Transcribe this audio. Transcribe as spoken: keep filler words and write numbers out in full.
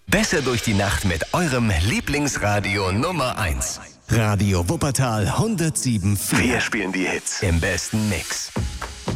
Besser durch die Nacht mit eurem Lieblingsradio Nummer eins. Radio Wuppertal hundertsieben Komma vier. Wir spielen die Hits im besten Mix.